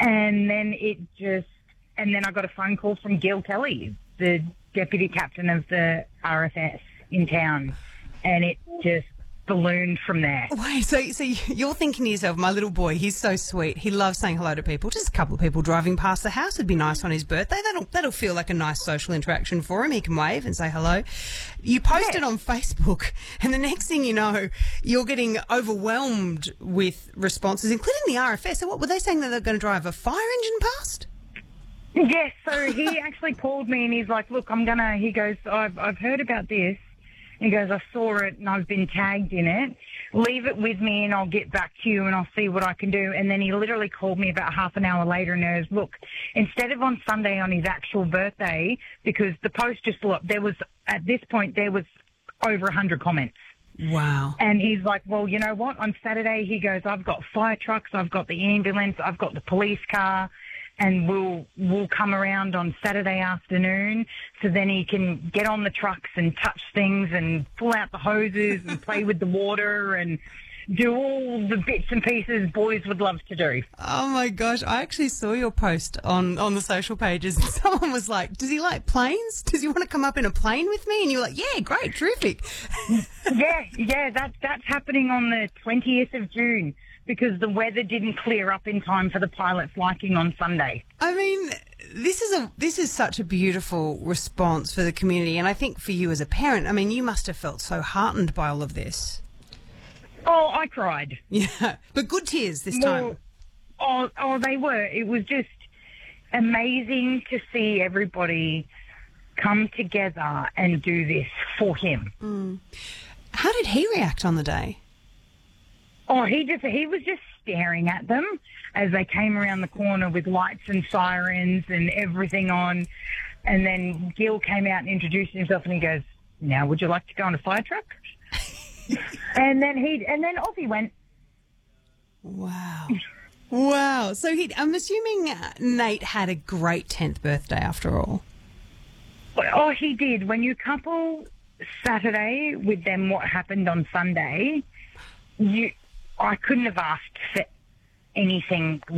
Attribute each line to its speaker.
Speaker 1: And then and then I got a phone call from Gil Kelly, the deputy captain of the RFS in town, and it just ballooned from there.
Speaker 2: Wait, so you're thinking to yourself, my little boy, he's so sweet. He loves saying hello to people. Just a couple of people driving past the house would be nice on his birthday. That'll feel like a nice social interaction for him. He can wave and say hello. You post it on Facebook, and the next thing you know, you're getting overwhelmed with responses, including the RFS. So what were they saying, that they're going to drive a fire engine past?
Speaker 1: Yes, so he actually called me and he's like, look, he goes, I've heard about this. He goes, I saw it and I've been tagged in it. Leave it with me and I'll get back to you and I'll see what I can do. And then he literally called me about half an hour later and goes, look, instead of on Sunday on his actual birthday, because the post just blew up, at this point, there was over 100 comments.
Speaker 2: Wow.
Speaker 1: And he's like, well, you know what? On Saturday, he goes, I've got fire trucks, I've got the ambulance, I've got the police car, and we'll come around on Saturday afternoon, so then he can get on the trucks and touch things and pull out the hoses and play with the water and do all the bits and pieces boys would love to do.
Speaker 2: Oh, my gosh. I actually saw your post on the social pages, and someone was like, does he like planes? Does he want to come up in a plane with me? And you were like, yeah, great, terrific.
Speaker 1: Yeah, that's happening on the 20th of June. Because the weather didn't clear up in time for the pilot's liking on Sunday.
Speaker 2: I mean, this is such a beautiful response for the community, and I think for you as a parent, I mean, you must have felt so heartened by all of this.
Speaker 1: Oh, I cried.
Speaker 2: Yeah, but good tears this time.
Speaker 1: Oh, they were. It was just amazing to see everybody come together and do this for him.
Speaker 2: Mm. How did he react on the day?
Speaker 1: Oh, he was just staring at them as they came around the corner with lights and sirens and everything on. And then Gil came out and introduced himself and he goes, now would you like to go on a fire truck? and then off he went.
Speaker 2: Wow. Wow. So I'm assuming Nate had a great 10th birthday after all.
Speaker 1: Oh, he did. When you couple Saturday with them what happened on Sunday, I couldn't have asked for anything